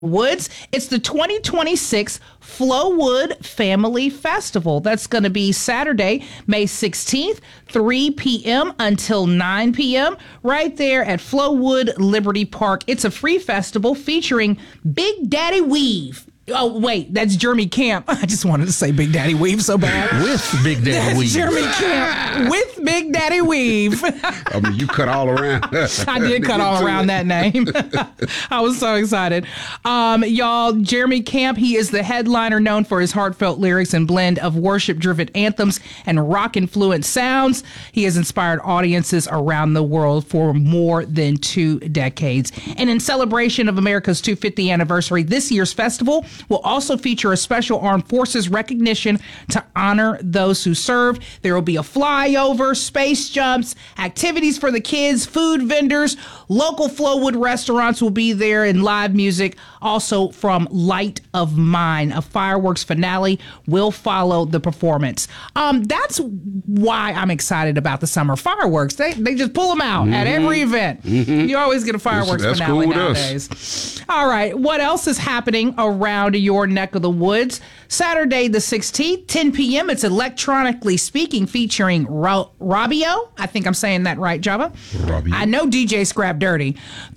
Woods. It's the 2026 Flowwood Family Festival. That's going to be Saturday, May 16th, 3 p.m. until 9 p.m. right there at Flowwood Liberty Park. It's a free festival featuring Big Daddy Weave. Oh, wait, that's Jeremy Camp. I just wanted to say Big Daddy Weave so bad. With Big Daddy Weave. Jeremy Camp with Big Daddy Weave. I mean, you cut all around. I did cut all around that name. I was so excited. Y'all, Jeremy Camp, he is the headliner known for his heartfelt lyrics and blend of worship-driven anthems and rock-influenced sounds. He has inspired audiences around the world for more than 2 decades. And in celebration of America's 250th anniversary, this year's festival will also feature a special armed forces recognition to honor those who served. There will be a flyover, space jumps, activities for the kids, food vendors, local Flowwood restaurants will be there, and live music also from Light of Mine. A fireworks finale will follow the performance. That's why I'm excited about the summer fireworks. They just pull them out at every event. You always get a fireworks That's finale cool nowadays. All right, what else is happening around your neck of the woods? Saturday the 16th, 10 p.m. It's Electronically Speaking featuring Robbio. I think I'm saying that right, Java. Robbio. I know DJ Scrap Dirty.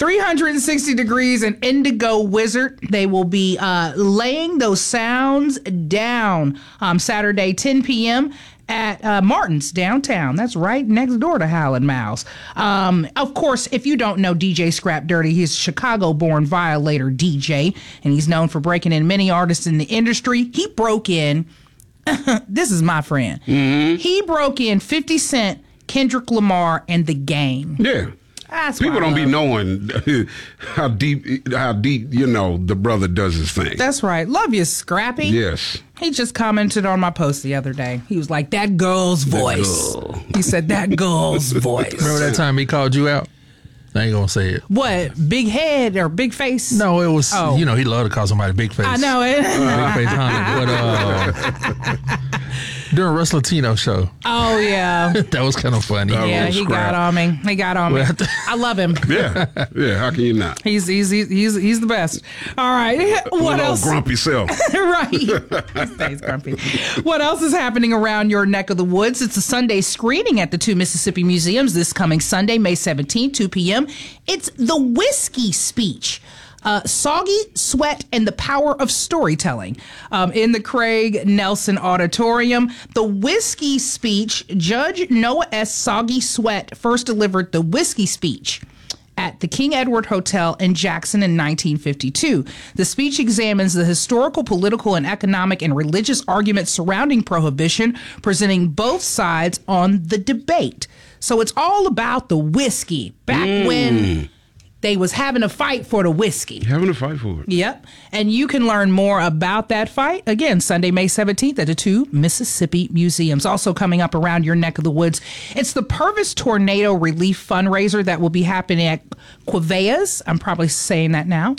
360 Degrees and Indigo Wizard. They will be laying those sounds down Saturday, 10 p.m. at Martin's downtown. That's right next door to Howlin' Mouse. Of course, if you don't know DJ Scrap Dirty, he's a Chicago-born Violator DJ, and he's known for breaking in many artists in the industry. He broke in, this is my friend, he broke in 50 Cent, Kendrick Lamar, and The Game. Yeah. That's People what I don't be love. knowing how deep, the brother does his thing. That's right. Love you, Scrappy. Yes. He just commented on my post the other day. He was like, that girl's voice. girl. He said, that girl's voice. Remember that time he called you out? I ain't gonna say it. What? Big head or big face? No, it was, Oh. he loved to call somebody big face. I know it. Big face Honda. But during Russ Latino show, Oh, yeah. that was kind of funny. Yeah, he scrap. got on me. He got on me. Well, I love him. Yeah. Yeah. How can you not? He's the best. All right. What Little else? grumpy self. Right. He stays grumpy. What else is happening around your neck of the woods? It's a Sunday screening at the 2 Mississippi Museums this coming Sunday, May 17th, 2 p.m. It's the Whiskey Speech. Soggy Sweat and the Power of Storytelling in the Craig Nelson Auditorium. The Whiskey Speech, Judge Noah S. Soggy Sweat first delivered the Whiskey Speech at the King Edward Hotel in Jackson in 1952. The speech examines the historical, political, and economic and religious arguments surrounding prohibition, presenting both sides on the debate. So it's all about the whiskey. Back when they was having a fight for the whiskey. Having a fight for it. Yep. And you can learn more about that fight, again, Sunday, May 17th at the 2 Mississippi Museums. Also coming up around your neck of the woods, it's the Purvis Tornado Relief Fundraiser that will be happening at Queveas. I'm probably saying that now.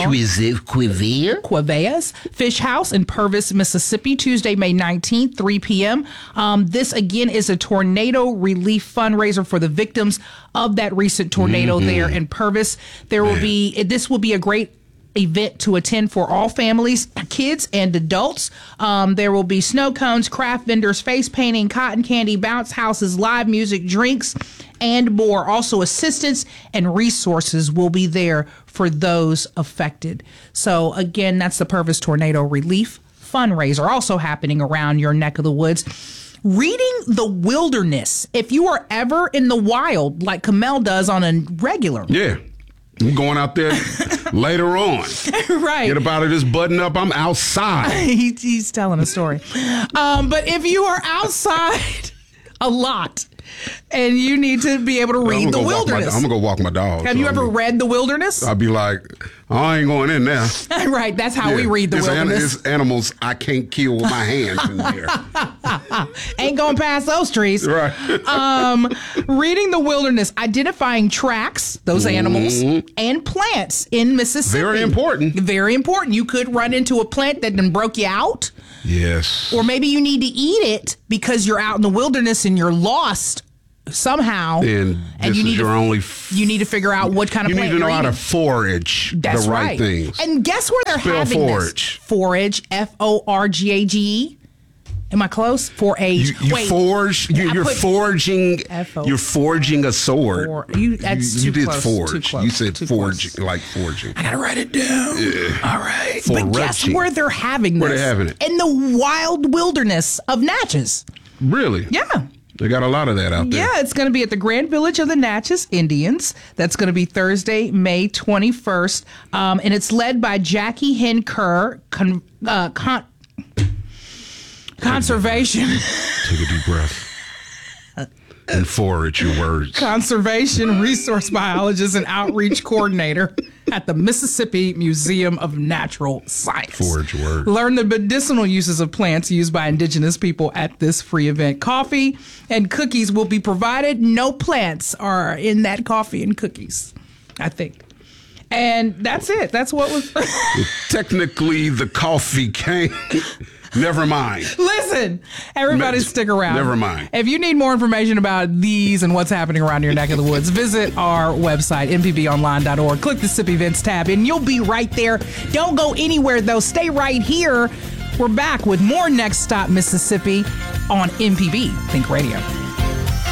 Queveas Fish House in Purvis, Mississippi, Tuesday, May 19th, 3 p.m. This, again, is a tornado relief fundraiser for the victims of that recent tornado there in Purvis. This will be a great event to attend for all families, kids, and adults. There will be snow cones, craft vendors, face painting, cotton candy, bounce houses, live music, drinks, and more. Also, assistance and resources will be there for those affected. So, again, that's the Purvis Tornado Relief Fundraiser, also happening around your neck of the woods. Reading the Wilderness. If you are ever in the wild, like Kamel does on a regular. Yeah. I'm going out there later on. Right. Get up out of this button up. I'm outside. He's telling a story. But if you are outside a lot and you need to be able to read The Wilderness. I'm going to go walk my dog. Have you ever read The Wilderness? I'll be like, I ain't going in there. Right. That's how we read The Wilderness. It's animals I can't kill with my hands in there. Ain't going past those trees. Right. Reading The Wilderness, identifying tracks, those animals, and plants in Mississippi. Very important. Very important. You could run into a plant that done broke you out. Yes. Or maybe you need to eat it because you're out in the wilderness and you're lost somehow, And this you is need your to, only. you need to figure out what kind of You plant need to know you're how to eating. forage That's the right right. things. And guess where they're Spell having forage. this? Forage, Forgage. Am I close? Forage. You Wait, forge. You're put forging. F-O- You're forging a sword. That's you too did close, forge. too close, You said too forging, close. like forging. I gotta write it down. All right. But Foraging. guess where they're having this? Where they having it? In the wild wilderness of Natchez. Really? Yeah. They got a lot of that out there. Yeah, it's going to be at the Grand Village of the Natchez Indians. That's going to be Thursday, May 21st. And it's led by Jackie Hen Kerr, Conservation. Take a deep breath and forage your words. Conservation Resource Biologist and Outreach Coordinator at the Mississippi Museum of Natural Science. Forage your words. Learn the medicinal uses of plants used by indigenous people at this free event. Coffee and cookies will be provided. No plants are in that coffee and cookies, I think. And that's it. That's what was. Technically, the coffee came. Never mind. Listen, everybody stick around. Never mind. If you need more information about these and what's happening around your neck of the woods, visit our website, mpbonline.org. Click the SIP Events tab, and you'll be right there. Don't go anywhere, though. Stay right here. We're back with more Next Stop Mississippi on MPB Think Radio.